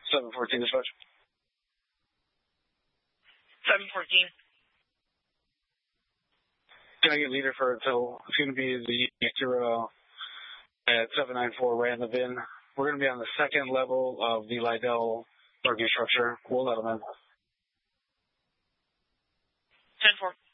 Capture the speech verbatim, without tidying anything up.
seven fourteen dispatch. seven fourteen. Can I get leader for until it's going to be the Zero at seven nine four ran the V I N. We're going to be on the second level of the Lydell parking structure. We'll let them in. ten four.